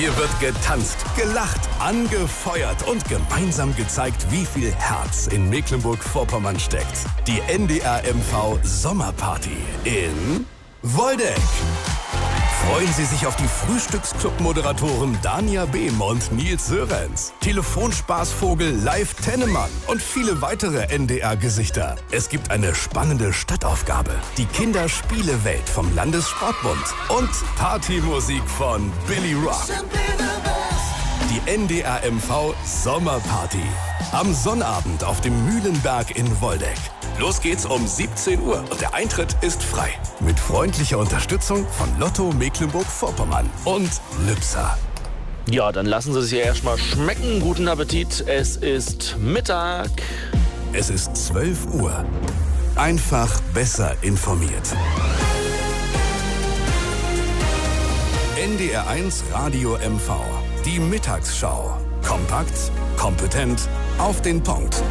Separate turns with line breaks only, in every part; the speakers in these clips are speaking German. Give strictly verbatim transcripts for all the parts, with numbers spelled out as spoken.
Hier wird getanzt, gelacht, angefeuert und gemeinsam gezeigt, wie viel Herz in Mecklenburg-Vorpommern steckt. Die N D R M V Sommerparty in Woldeck. Freuen Sie sich auf die Frühstücksclub-Moderatoren Dania Behm und Nils Sörenz, Telefonspaßvogel Live Tennemann und viele weitere N D R-Gesichter. Es gibt eine spannende Stadtaufgabe, die Kinderspielewelt vom Landessportbund und Partymusik von Billy Rock. Die N D R M V Sommerparty. Am Sonnabend auf dem Mühlenberg in Woldeck. Los geht's um siebzehn Uhr und der Eintritt ist frei. Mit freundlicher Unterstützung von Lotto Mecklenburg-Vorpommern und Lübser.
Ja, dann lassen Sie es hier erstmal schmecken. Guten Appetit. Es ist Mittag.
Es ist zwölf Uhr. Einfach besser informiert. N D R eins Radio M V. Die Mittagsschau. Kompakt, kompetent, auf den Punkt.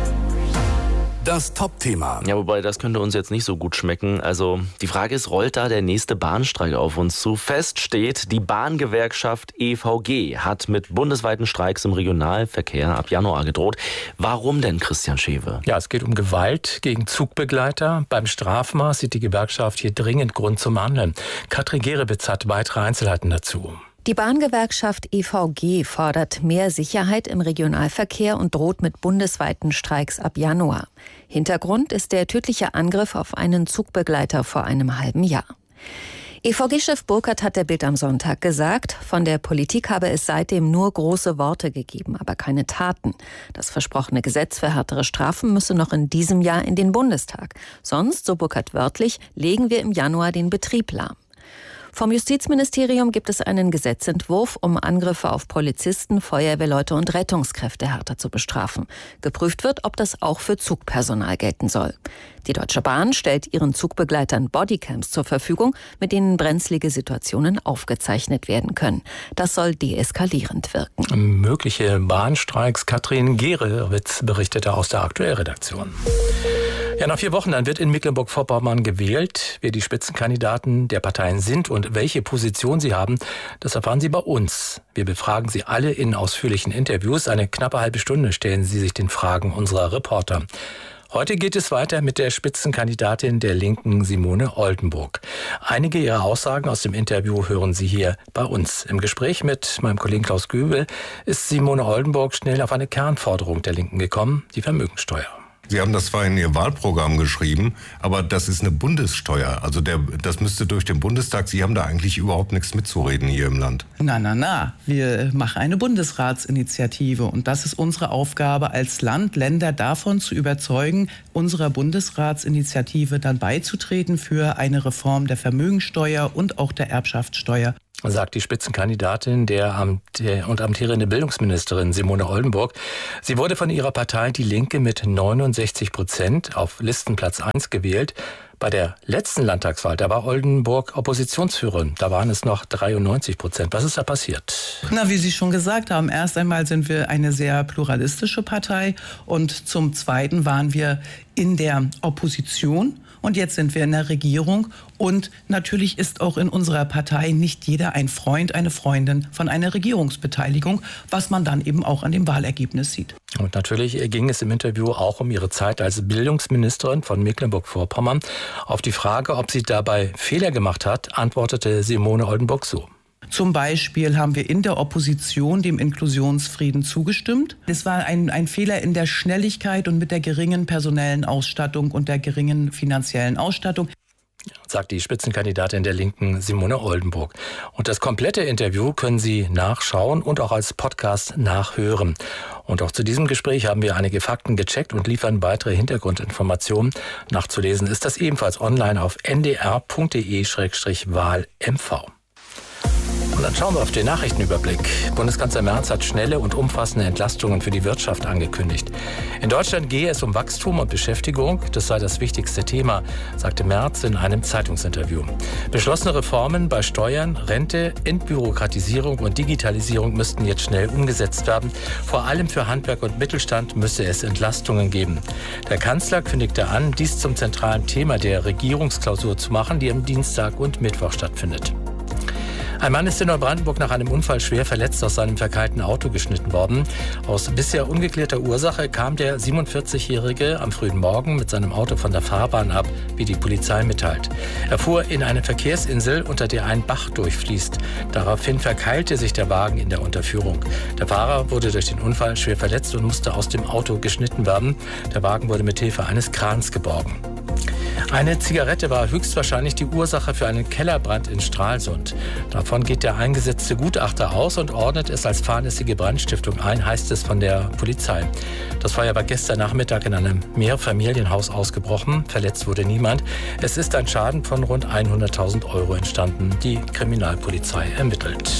Das Top-Thema.
Ja, wobei, das könnte uns jetzt nicht so gut schmecken. Also, die Frage ist, rollt da der nächste Bahnstreik auf uns zu? Fest steht, die Bahngewerkschaft E V G hat mit bundesweiten Streiks im Regionalverkehr ab Januar gedroht. Warum denn, Christian Schewe?
Ja, es geht um Gewalt gegen Zugbegleiter. Beim Strafmaß sieht die Gewerkschaft hier dringend Grund zum Handeln. Katrin Gerebitz hat weitere Einzelheiten dazu.
Die Bahngewerkschaft E V G fordert mehr Sicherheit im Regionalverkehr und droht mit bundesweiten Streiks ab Januar. Hintergrund ist der tödliche Angriff auf einen Zugbegleiter vor einem halben Jahr. E V G-Chef Burkhardt hat der Bild am Sonntag gesagt, von der Politik habe es seitdem nur große Worte gegeben, aber keine Taten. Das versprochene Gesetz für härtere Strafen müsse noch in diesem Jahr in den Bundestag. Sonst, so Burkhardt wörtlich, legen wir im Januar den Betrieb lahm. Vom Justizministerium gibt es einen Gesetzentwurf, um Angriffe auf Polizisten, Feuerwehrleute und Rettungskräfte härter zu bestrafen. Geprüft wird, ob das auch für Zugpersonal gelten soll. Die Deutsche Bahn stellt ihren Zugbegleitern Bodycams zur Verfügung, mit denen brenzlige Situationen aufgezeichnet werden können. Das soll deeskalierend wirken.
Mögliche Bahnstreiks. Katrin Gerebitz berichtete aus der Aktuellredaktion. Ja, nach vier Wochen dann wird in Mecklenburg-Vorpommern gewählt. Wer die Spitzenkandidaten der Parteien sind und welche Position sie haben, das erfahren Sie bei uns. Wir befragen Sie alle in ausführlichen Interviews. Eine knappe halbe Stunde stellen Sie sich den Fragen unserer Reporter. Heute geht es weiter mit der Spitzenkandidatin der Linken, Simone Oldenburg. Einige ihrer Aussagen aus dem Interview hören Sie hier bei uns. Im Gespräch mit meinem Kollegen Klaus Göbel ist Simone Oldenburg schnell auf eine Kernforderung der Linken gekommen, die Vermögensteuer.
Sie haben das zwar in Ihr Wahlprogramm geschrieben, aber das ist eine Bundessteuer. Also der, das müsste durch den Bundestag. Sie haben da eigentlich überhaupt nichts mitzureden hier im Land.
Na, na, na. Wir machen eine Bundesratsinitiative. Und das ist unsere Aufgabe als Land, Länder davon zu überzeugen, unserer Bundesratsinitiative dann beizutreten für eine Reform der Vermögensteuer und auch der Erbschaftssteuer.
Sagt die Spitzenkandidatin der Amt- und amtierende Bildungsministerin Simone Oldenburg. Sie wurde von ihrer Partei Die Linke mit neunundsechzig Prozent auf Listenplatz eins gewählt. Bei der letzten Landtagswahl, da war Oldenburg Oppositionsführerin. Da waren es noch dreiundneunzig Prozent. Was ist da passiert?
Na, wie Sie schon gesagt haben, erst einmal sind wir eine sehr pluralistische Partei und zum Zweiten waren wir in der Opposition. Und jetzt sind wir in der Regierung und natürlich ist auch in unserer Partei nicht jeder ein Freund, eine Freundin von einer Regierungsbeteiligung, was man dann eben auch an dem Wahlergebnis sieht.
Und natürlich ging es im Interview auch um ihre Zeit als Bildungsministerin von Mecklenburg-Vorpommern. Auf die Frage, ob sie dabei Fehler gemacht hat, antwortete Simone Oldenburg so.
Zum Beispiel haben wir in der Opposition dem Inklusionsfrieden zugestimmt. Es war ein, ein Fehler in der Schnelligkeit und mit der geringen personellen Ausstattung und der geringen finanziellen Ausstattung.
Sagt die Spitzenkandidatin der Linken Simone Oldenburg. Und das komplette Interview können Sie nachschauen und auch als Podcast nachhören. Und auch zu diesem Gespräch haben wir einige Fakten gecheckt und liefern weitere Hintergrundinformationen. Nachzulesen ist das ebenfalls online auf n d r punkt d e slash wahl m v. Und dann schauen wir auf den Nachrichtenüberblick. Bundeskanzler Merz hat schnelle und umfassende Entlastungen für die Wirtschaft angekündigt. In Deutschland gehe es um Wachstum und Beschäftigung. Das sei das wichtigste Thema, sagte Merz in einem Zeitungsinterview. Beschlossene Reformen bei Steuern, Rente, Entbürokratisierung und Digitalisierung müssten jetzt schnell umgesetzt werden. Vor allem für Handwerk und Mittelstand müsse es Entlastungen geben. Der Kanzler kündigte an, dies zum zentralen Thema der Regierungsklausur zu machen, die am Dienstag und Mittwoch stattfindet. Ein Mann ist in Neubrandenburg nach einem Unfall schwer verletzt aus seinem verkeilten Auto geschnitten worden. Aus bisher ungeklärter Ursache kam der siebenundvierzigjährige am frühen Morgen mit seinem Auto von der Fahrbahn ab, wie die Polizei mitteilt. Er fuhr in eine Verkehrsinsel, unter der ein Bach durchfließt. Daraufhin verkeilte sich der Wagen in der Unterführung. Der Fahrer wurde durch den Unfall schwer verletzt und musste aus dem Auto geschnitten werden. Der Wagen wurde mit Hilfe eines Krans geborgen. Eine Zigarette war höchstwahrscheinlich die Ursache für einen Kellerbrand in Stralsund. Davon geht der eingesetzte Gutachter aus und ordnet es als fahrlässige Brandstiftung ein, heißt es von der Polizei. Das Feuer war gestern Nachmittag in einem Mehrfamilienhaus ausgebrochen. Verletzt wurde niemand. Es ist ein Schaden von rund hunderttausend Euro entstanden. Die Kriminalpolizei ermittelt.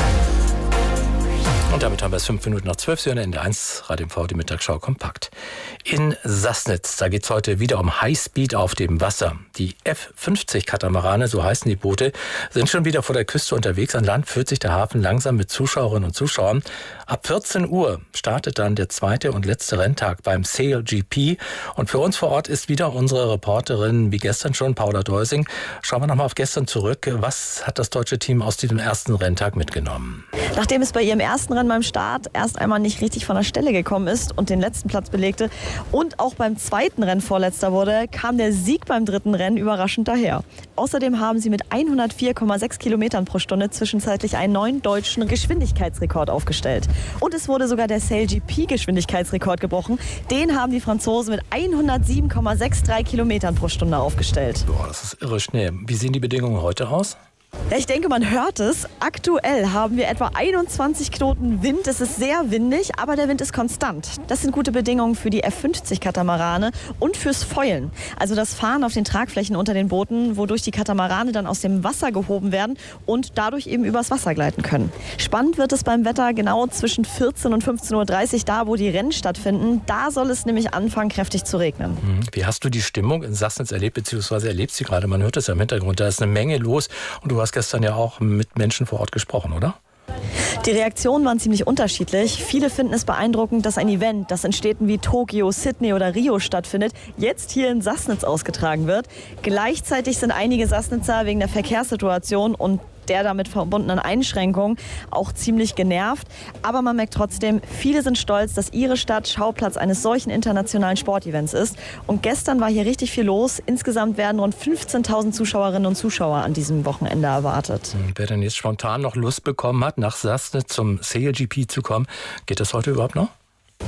Und damit haben wir es fünf Minuten nach zwölf, Sie hören N D eins, Radio M V, die Mittagsschau kompakt. In Sassnitz, da geht es heute wieder um Highspeed auf dem Wasser. Die F fünfzig Katamarane, so heißen die Boote, sind schon wieder vor der Küste unterwegs. An Land füllt sich der Hafen langsam mit Zuschauerinnen und Zuschauern. Ab vierzehn Uhr startet dann der zweite und letzte Renntag beim Sail G P. Und für uns vor Ort ist wieder unsere Reporterin, wie gestern schon, Paula Deusing. Schauen wir nochmal auf gestern zurück. Was hat das deutsche Team aus diesem ersten Renntag mitgenommen?
Nachdem es bei ihrem ersten Rennen beim Start erst einmal nicht richtig von der Stelle gekommen ist und den letzten Platz belegte und auch beim zweiten Rennen Vorletzter wurde, kam der Sieg beim dritten Rennen überraschend daher. Außerdem haben sie mit hundertvier Komma sechs Kilometern pro Stunde zwischenzeitlich einen neuen deutschen Geschwindigkeitsrekord aufgestellt. Und es wurde sogar der Sail G P-Geschwindigkeitsrekord gebrochen. Den haben die Franzosen mit hundertsieben Komma dreiundsechzig Kilometern pro Stunde aufgestellt.
Boah, das ist irre schnell. Wie sehen die Bedingungen heute aus?
Ja, ich denke, man hört es. Aktuell haben wir etwa einundzwanzig Knoten Wind. Es ist sehr windig, aber der Wind ist konstant. Das sind gute Bedingungen für die F fünfzig Katamarane und fürs Foilen. Also das Fahren auf den Tragflächen unter den Booten, wodurch die Katamarane dann aus dem Wasser gehoben werden und dadurch eben übers Wasser gleiten können. Spannend wird es beim Wetter genau zwischen vierzehn und fünfzehn Uhr dreißig, da wo die Rennen stattfinden. Da soll es nämlich anfangen, kräftig zu regnen.
Wie hast du die Stimmung in Sassnitz erlebt, beziehungsweise erlebst sie gerade? Man hört es ja im Hintergrund, da ist eine Menge los und du hast gestern ja auch mit Menschen vor Ort gesprochen, oder?
Die Reaktionen waren ziemlich unterschiedlich. Viele finden es beeindruckend, dass ein Event, das in Städten wie Tokio, Sydney oder Rio stattfindet, jetzt hier in Sassnitz ausgetragen wird. Gleichzeitig sind einige Sassnitzer wegen der Verkehrssituation und der damit verbundenen Einschränkungen auch ziemlich genervt. Aber man merkt trotzdem, viele sind stolz, dass ihre Stadt Schauplatz eines solchen internationalen Sportevents ist. Und gestern war hier richtig viel los. Insgesamt werden rund fünfzehntausend Zuschauerinnen und Zuschauer an diesem Wochenende erwartet.
Wer denn jetzt spontan noch Lust bekommen hat, nach Sassnitz zum Sail G P zu kommen, geht das heute überhaupt noch?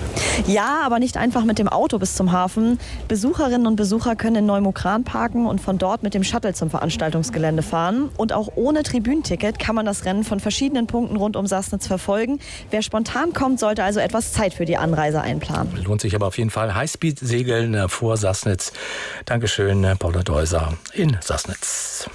Ja, aber nicht einfach mit dem Auto bis zum Hafen. Besucherinnen und Besucher können in Neumukran parken und von dort mit dem Shuttle zum Veranstaltungsgelände fahren. Und auch ohne Tribünenticket kann man das Rennen von verschiedenen Punkten rund um Sassnitz verfolgen. Wer spontan kommt, sollte also etwas Zeit für die Anreise einplanen.
Lohnt sich aber auf jeden Fall. Highspeed-Segeln vor Sassnitz. Dankeschön, Paula Deuser in Sassnitz.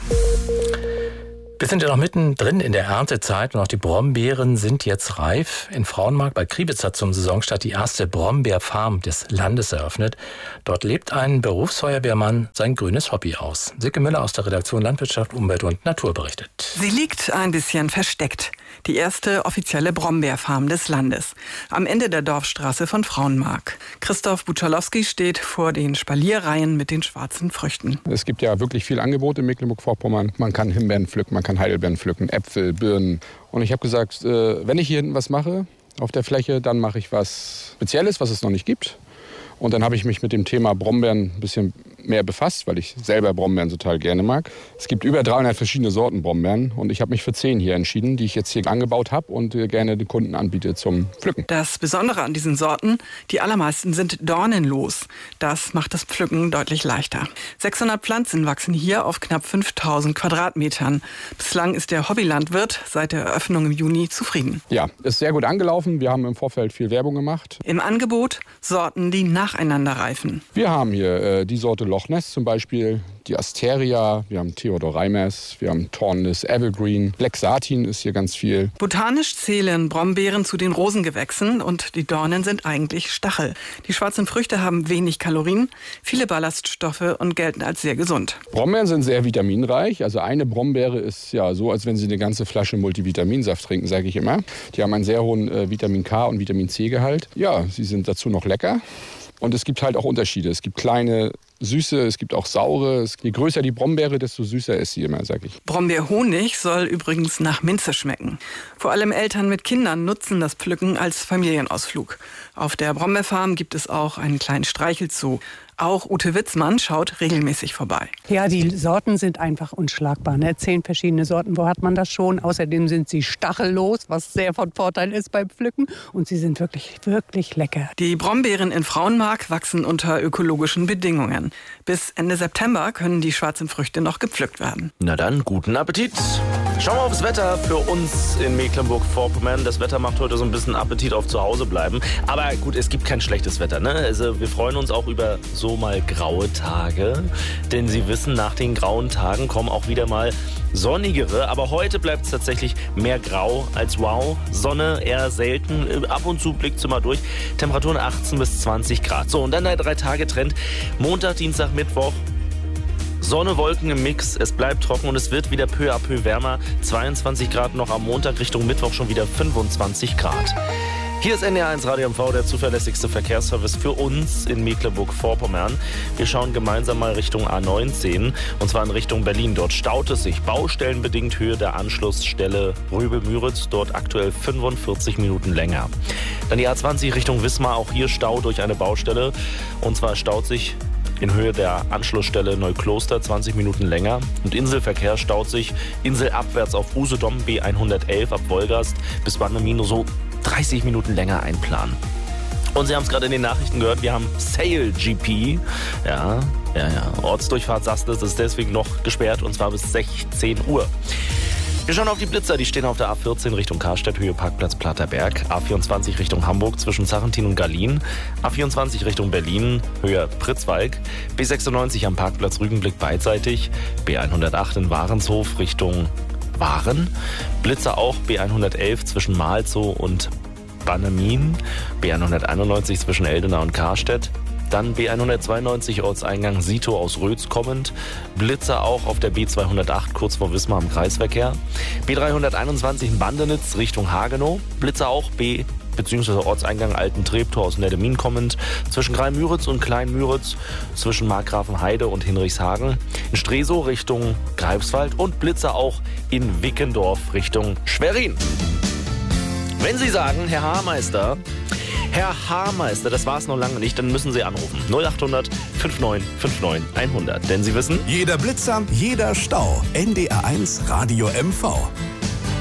Wir sind ja noch mittendrin in der Erntezeit und auch die Brombeeren sind jetzt reif. In Frauenmarkt bei Kriebitz hat zum Saisonstart die erste Brombeerfarm des Landes eröffnet. Dort lebt ein Berufsfeuerwehrmann sein grünes Hobby aus. Silke Müller aus der Redaktion Landwirtschaft, Umwelt und Natur berichtet.
Sie liegt ein bisschen versteckt. Die erste offizielle Brombeerfarm des Landes. Am Ende der Dorfstraße von Frauenmarkt. Christoph Buczalowski steht vor den Spalierreihen mit den schwarzen Früchten.
Es gibt ja wirklich viel Angebot in Mecklenburg-Vorpommern. Man kann Himbeeren pflücken, man kann Heidelbeeren pflücken, Äpfel, Birnen. Und ich habe gesagt, wenn ich hier hinten was mache auf der Fläche, dann mache ich was Spezielles, was es noch nicht gibt. Und dann habe ich mich mit dem Thema Brombeeren ein bisschen mehr befasst, weil ich selber Brombeeren total gerne mag. Es gibt über dreihundert verschiedene Sorten Brombeeren und ich habe mich für zehn hier entschieden, die ich jetzt hier angebaut habe und gerne den Kunden anbiete zum Pflücken.
Das Besondere an diesen Sorten, die allermeisten sind dornenlos. Das macht das Pflücken deutlich leichter. sechshundert Pflanzen wachsen hier auf knapp fünftausend Quadratmetern. Bislang ist der Hobbylandwirt seit der Eröffnung im Juni zufrieden.
Ja, ist sehr gut angelaufen. Wir haben im Vorfeld viel Werbung gemacht.
Im Angebot Sorten, die nacheinander reifen.
Wir haben hier äh, die Sorte Loch Ness zum Beispiel, die Asteria, wir haben Theodor Reimers, wir haben Thornless Evergreen, Black Satin ist hier ganz viel.
Botanisch zählen Brombeeren zu den Rosengewächsen und die Dornen sind eigentlich Stachel. Die schwarzen Früchte haben wenig Kalorien, viele Ballaststoffe und gelten als sehr gesund.
Brombeeren sind sehr vitaminreich, also eine Brombeere ist ja so, als wenn Sie eine ganze Flasche Multivitaminsaft trinken, sage ich immer. Die haben einen sehr hohen äh, Vitamin K und Vitamin C Gehalt. Ja, sie sind dazu noch lecker. Und es gibt halt auch Unterschiede. Es gibt kleine, süße, es gibt auch saure. Je größer die Brombeere, desto süßer ist sie immer, sag ich.
Brombeerhonig soll übrigens nach Minze schmecken. Vor allem Eltern mit Kindern nutzen das Pflücken als Familienausflug. Auf der Brombeerfarm gibt es auch einen kleinen Streichelzoo. Auch Ute Witzmann schaut regelmäßig vorbei.
Ja, die Sorten sind einfach unschlagbar. Ne? Zehn verschiedene Sorten, wo hat man das schon? Außerdem sind sie stachellos, was sehr von Vorteil ist beim Pflücken. Und sie sind wirklich, wirklich lecker.
Die Brombeeren in Frauenmark wachsen unter ökologischen Bedingungen. Bis Ende September können die schwarzen Früchte noch gepflückt werden.
Na dann, guten Appetit. Schauen wir aufs Wetter für uns in Mecklenburg-Vorpommern. Das Wetter macht heute so ein bisschen Appetit auf zu Hause bleiben. Aber gut, es gibt kein schlechtes Wetter. Ne? Also wir freuen uns auch über so mal graue Tage. Denn Sie wissen, nach den grauen Tagen kommen auch wieder mal sonnigere. Aber heute bleibt es tatsächlich mehr grau als wow. Sonne eher selten. Ab und zu blickt es immer durch. Temperaturen achtzehn bis zwanzig Grad. So, und dann der Drei-Tage-Trend. Montag, Dienstag, Mittwoch. Sonne, Wolken im Mix, es bleibt trocken und es wird wieder peu à peu wärmer. zweiundzwanzig Grad noch am Montag, Richtung Mittwoch schon wieder fünfundzwanzig Grad. Hier ist N D R eins Radio M V, der zuverlässigste Verkehrsservice für uns in Mecklenburg-Vorpommern. Wir schauen gemeinsam mal Richtung A neunzehn und zwar in Richtung Berlin. Dort staut es sich baustellenbedingt Höhe der Anschlussstelle Röbel-Müritz, dort aktuell fünfundvierzig Minuten länger. Dann die A zwanzig Richtung Wismar, auch hier Stau durch eine Baustelle und zwar staut sich in Höhe der Anschlussstelle Neukloster zwanzig Minuten länger. Und Inselverkehr staut sich inselabwärts auf Usedom B hundertelf ab Wolgast bis Warnemünde so dreißig Minuten länger einplanen. Und Sie haben es gerade in den Nachrichten gehört, wir haben Sail G P. Ja, ja, ja. Ortsdurchfahrt Sassnitz ist deswegen noch gesperrt und zwar bis sechzehn Uhr. Wir schauen auf die Blitzer, die stehen auf der A vierzehn Richtung Karstadt, Höhe Parkplatz Platterberg, A vierundzwanzig Richtung Hamburg zwischen Sarrentin und Gallien, A vierundzwanzig Richtung Berlin, Höhe Pritzwalk, B sechsundneunzig am Parkplatz Rügenblick beidseitig, B hundertacht in Warenshof Richtung Waren, Blitzer auch B hundertelf zwischen Malzow und Bannemin, B hunderteinundneunzig zwischen Eldena und Karstedt, dann B hundertzweiundneunzig Ortseingang Sito aus Rötz kommend. Blitzer auch auf der B zweihundertacht kurz vor Wismar im Kreisverkehr. B dreihunderteinundzwanzig in Bandenitz Richtung Hagenow. Blitzer auch B bzw. Ortseingang Alten Treptow aus Neddemin kommend. Zwischen Greimüritz und Kleinmüritz. Zwischen Markgrafenheide und Hinrichshagen. In Stresow Richtung Greifswald. Und Blitzer auch in Wickendorf Richtung Schwerin. Wenn Sie sagen, Herr Haarmeister... Herr Haarmeister, das war's noch lange nicht, dann müssen Sie anrufen. null acht hundert neunundfünfzig neunundfünfzig hundert. Denn Sie wissen...
Jeder Blitzer, jeder Stau. N D R eins Radio M V.